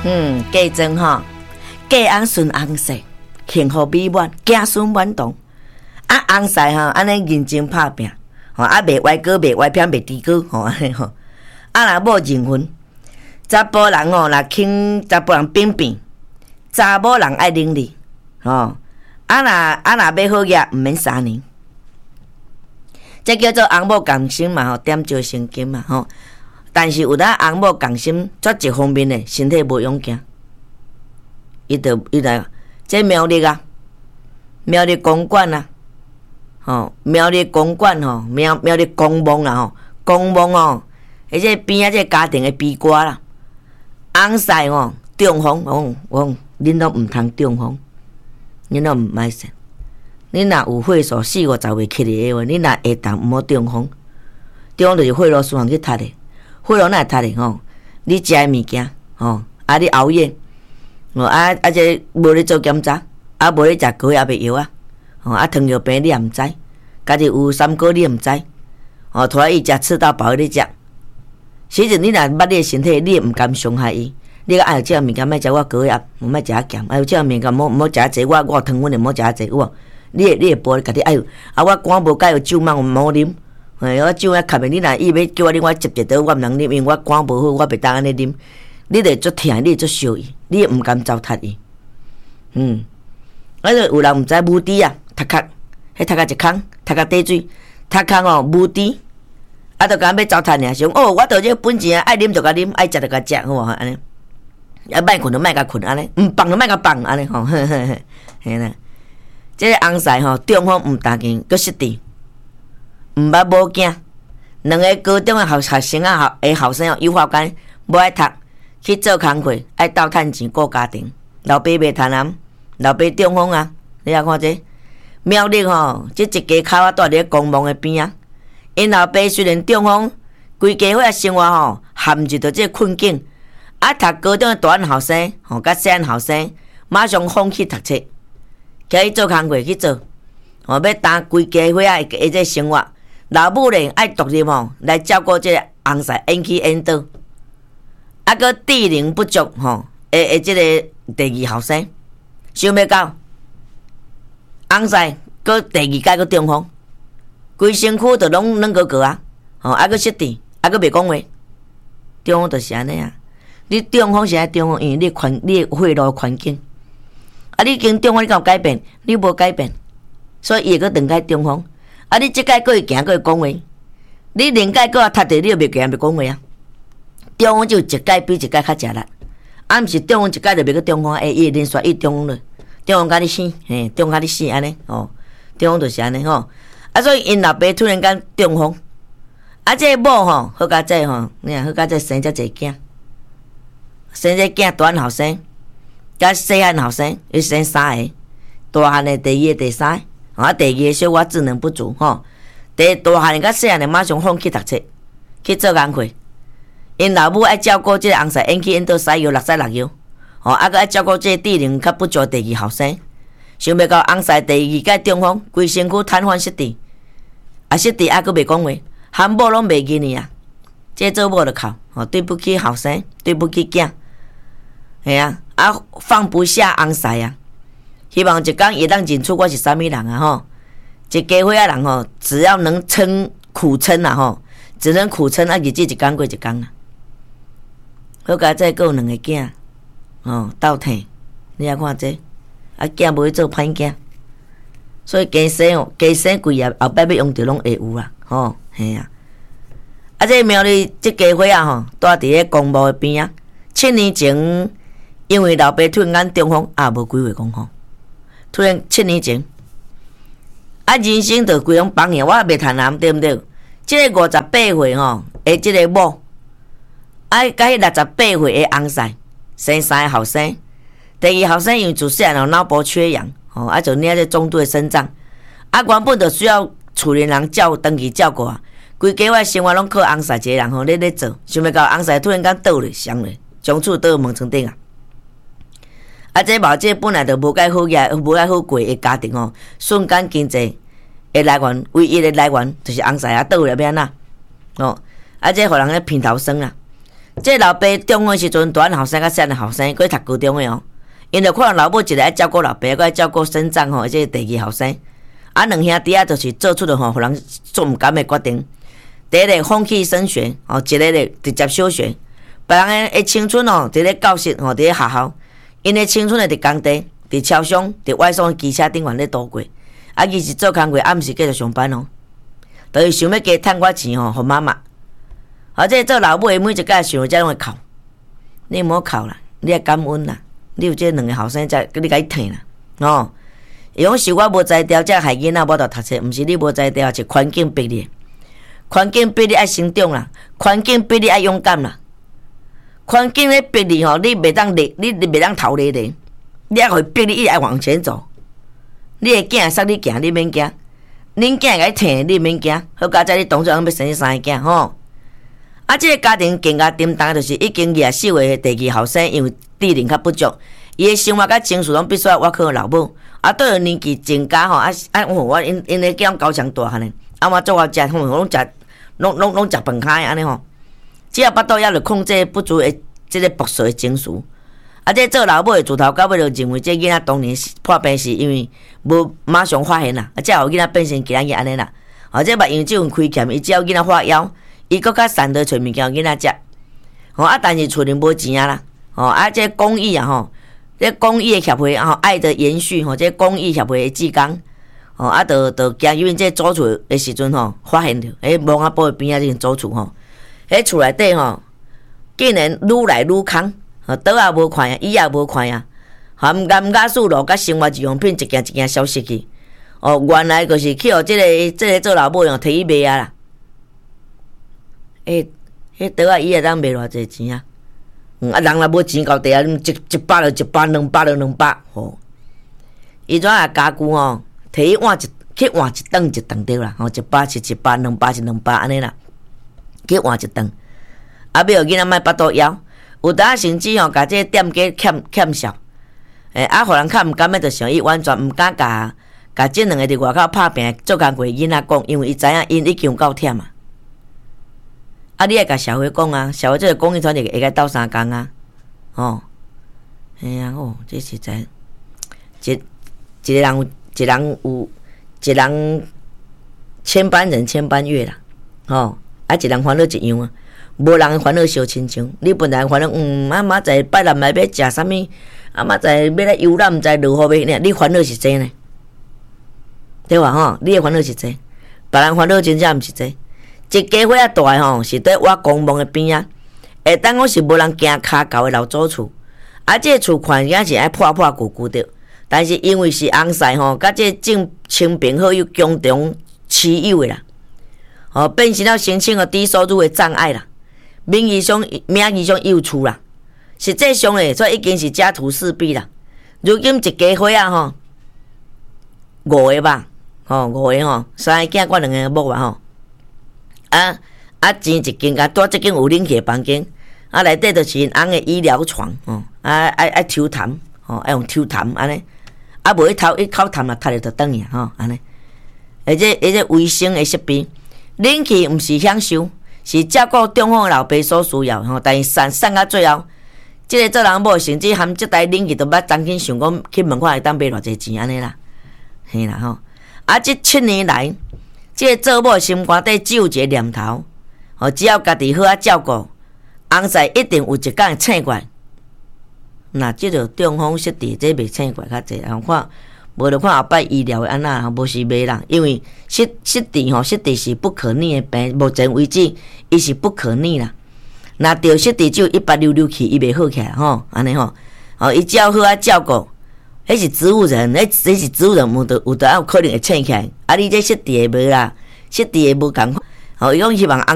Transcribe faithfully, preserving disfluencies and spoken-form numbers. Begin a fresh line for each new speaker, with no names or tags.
嗯，嫁妆吼，嫁翁顺翁婿，幸福美满，家孙满堂。啊，翁婿吼，安尼认真拍拼，吼啊，袂歪哥，袂歪偏，袂低哥，吼安尼吼。啊，若某认婚，查甫人吼，若肯查甫人扁扁，查某人爱伶俐，吼。啊若啊若要好业，毋免三年。这叫做翁某共心嘛，吼，点招成金嘛，吼。但是有当翁某共心，做一方面的身体无勇行，伊就伊来，这苗栗啊，苗栗公馆啊，吼，苗栗公馆吼，苗苗栗公墓啦吼，公墓吼，而且边仔这家庭的悲歌啦，翁婿吼中风，哦，哦，恁拢毋通中风，恁拢毋歹信，恁若有血数四五十岁起嚟的话，恁若下当毋好中风，中风就是血路循环去塌的。血路哪会塌哩吼？你食诶物件吼，啊你熬夜，哦啊啊这无咧做检查，啊无咧食高压的药啊，吼啊糖尿病你也毋知，家己有三高你也毋知，吼拖伊食吃到饱你食，其实你若捌你诶身体，你也毋甘伤害伊。你爱有这物件，莫食我高压，毋莫食啊咸，爱有这物件，莫莫食啊济，我我糖分也莫食啊济，有无？你会你会保家己爱有，啊我肝无解，有酒嘛毋好啉。嘿，我酒啊，吸的你若伊要叫我啉，我接一刀我毋通啉，因为我肝无好，我袂当安尼啉。你得足疼，你足烧伊，你毋甘糟蹋伊。嗯，啊，有人毋知母猪啊，头壳，迄头壳一空，头壳底水，头壳哦母猪，啊，着讲要糟蹋尔，想哦，我着这本钱啊，爱啉着甲啉，爱食着甲食，好无安尼？啊，莫困就莫甲困，安尼，毋放就莫甲放，安尼吼，嘿嘿嘿，嘿啦。这个翁婿吼，中风毋担惊，佫失智。毋捌某囝，两个高中的学学生啊，学后生哦，有法间无爱读，去做工课，爱斗趁钱顾家庭。老爸袂贪婪，老爸中风啊！你来看这苗栗吼，这一家口啊，住伫咧公墓的边啊。因老爸虽然中风，规家伙的生活吼，陷入着这困境。啊，读高中的大汉后生吼，甲细汉后生，马上放弃读册，去做工课去做，吼要担规家伙啊的这生活。老母咧爱独立吼，来照顾这个翁婿演起演倒，啊个智能不足吼，诶诶，这个第二后生，想要到翁婿个第二届个中风，规身躯都拢软高高啊，吼啊个失智，啊个袂讲话，中风就是安尼啊。你中风是爱中风，因为你环你血路环境，啊你经中风你敢有改变？你无改变，所以伊会个两届中风。啊！你即届佫会行，佫会讲话，你连届佫啊读着，你又袂行袂讲话啊！中风就一届比一届较食力，啊，毋是中风一届就袂个中风，诶，伊会连续伊中风了，中风甲你死，嘿，中风甲你死安尼，哦，中风就是安尼吼。啊，所以因老爸突然间中风，啊，这某吼好甲这吼，你看好甲这生遮济囝，生这囝大汉后生，甲细汉后生，伊生三个，大汉的第二个第三个。啊，第二个小我智能不足吼，第大汉甲细汉的马上放弃读册，去做工课。因老母爱照顾这个翁婿，演起演到使药六十六药，吼，啊个爱照顾这个智能较不足第二后生。想要到翁婿第二届中风，规身躯瘫痪失智，啊失智啊个袂讲话，含某拢袂记呢啊。这做某就哭，吼，对不起后生，对不起囝，系啊，啊放不下翁婿啊。希望一天会当认出我是啥物人啊吼！一家伙仔人吼，只要能撑苦撑啊吼，只能苦撑啊，日子一天过一天啊。好佳再有两个囝，吼斗疼，你来看这，啊囝无去做歹囝，所以家生哦，家生贵啊，后摆要用着拢会有啦，吼嘿啊！啊这苗栗这家伙仔吼，住伫咧公墓边啊，七年前因为老爸突然间中风，啊无几岁讲吼。突然七年前，啊人生就规拢放下，我也袂贪婪，对毋对？即个五十八岁吼，诶，即个某，啊，甲迄六十八岁的翁婿，生三个后生，第二后生因为自细汉有脑部缺氧，吼，啊就领这中度的肾脏，啊原本就需要厝里人照长期照顾啊，规家伙生活拢靠翁婿一个人吼咧咧做，想要到翁婿突然间倒咧，伤咧，从厝倒门床顶啊。啊！这毛这本来就无介好业、无介好过的家庭哦，瞬间经济的来源，唯一的来源就是翁婿啊倒了要安那哦。啊！这互人咧偏头酸啦， 这老爸中的时阵，大汉后生甲细汉后生，佮读高中的哦。因着看老母一个爱照顾老爸，佮爱照顾孙长吼，即个第二后生。啊，两兄弟啊，就是做出了吼，互人做毋甘的决定。第一个放弃升学，哦，一个咧直接休学。别人的青春哦，伫咧教室吼，伫咧学校，因的青春诶伫工地、伫超商、伫外送机车顶悬咧度过。啊，伊是做工课，暗时继续上班哦。就是想要加趁我钱吼，互妈妈。啊，这做老母的每一届想才拢会哭。你莫哭啦，你要感恩啦。你有这两个后生才，你甲伊疼啦，哦。伊讲是我无才调，才害囡仔无得读册，毋是你无才调，是环境逼你。环境逼你爱成长啦，环境逼你爱勇敢啦。环境咧逼你吼，你袂当立，你你袂当逃离的，你爱互逼你一直爱往前走。你的囝杀你行，你免惊；恁囝甲你疼，你免惊。好佳哉，你当初要生三个囝吼。啊，即、這个家庭更加沉重，就是已经廿四岁的第二后生，因为智能较不足，伊的生活甲情绪拢必须要我靠老母。啊，对于年纪增加吼，啊啊，我我因因咧叫高强大汉呢，啊，我做我食吼，拢食，拢拢拢食饭开安尼吼。只要巴肚也着控制不足的即个朴素的情绪。啊，这做老母的自头到尾就认为这囡仔当年破病是因为无马上发现啦，啊，才有囡仔变成今日安尼啦。啊，这目睭即份亏欠，伊只要囡仔发枵，伊搁较善地找物件囡仔食。吼啊，但是厝里无钱啊啦。吼啊，这公益啊吼。这公益的协会吼，爱的延续吼，这公益协会的志工，吼啊，着着惊因为这租厝的时阵吼，发现着，诶，墓仔埔边仔这租厝吼，迄厝内底吼，竟然愈来愈空，吼，桌也无看啊，椅也无看啊，含甘雅素露甲生活日用品一件一件消失去，哦，原来就是去互即、这个即、这个做老母用摕去卖啊啦，诶，迄桌啊椅会当卖偌济钱啊？嗯，啊，人若无钱到地啊，一一百就一百，两百就两百，吼。伊怎啊家具吼，摕去换一去换一顿一顿对啦，吼，一百是一百，两百是两百安尼啦，去换一顿。啊，要囡仔莫巴肚枵，有当甚至吼，甲这店家欠欠笑，诶，啊，互人较毋甘的，就想伊完全毋敢甲甲这两个伫外口拍拼做工过囡仔讲，因为伊知影因已经有够忝啊。啊！你爱甲社会讲啊，社会这个公益团体会甲斗相共啊，哦，哎呀，哦，这实在，一一个人一人有，一人千般人千般月啦，哦，啊，一人烦恼一样啊，无人烦恼小亲像，你本来烦恼，嗯，啊妈在拜六来要食啥物，啊妈在要来游览，毋知如何要，你烦恼是这呢？对吧？吼，你的烦恼是这，别人烦恼真正毋是这。一家伙仔大诶吼，是伫我公墓诶边啊，下当我是无人行骹高诶老祖厝，啊，这个厝看起来是爱破破旧旧着，但是因为是红晒吼，甲这正清平好又强中持有诶啦，吼变成了申请个低收入诶障碍啦，名义上名义上有厝啦，实际上诶，所以已经是家徒四壁啦。如今一家伙仔吼，五个吧，吼五个吼，三个囝，我两个某啊吼。啊啊！钱一间甲住即间有冷气房间，啊内底就是因翁的医疗床，哦，啊爱爱抽痰，哦爱用抽痰安尼，啊无一头一口痰啊，踢入就转去吼安尼。而且而且卫生的设备，冷气毋是享受，是照顾中风的老爸所需要吼。但是散散到最后，即、这个做人某甚至含即台冷气都捌张紧想讲去问看会当卖偌济钱安尼啦，嘿啦吼。啊，即七年来。这个做某心肝底只有一个念头，吼，只要家己好啊照顾，翁婿一定有一天会醒过来。那即个中风失智，这袂醒过来较济，人看无就看后摆医疗的安那，无是袂啦，因为失失智吼，失智是不可逆的病，目前为止伊是不可逆啦。那着失智就一百溜溜去，伊袂好起来吼，安尼吼，哦，伊只要好啊照顾。迄是植物人，迄迄是植物人，有得有得有可能会醒起来。啊，你这失智的无啦，失智的无共款。吼，伊讲希望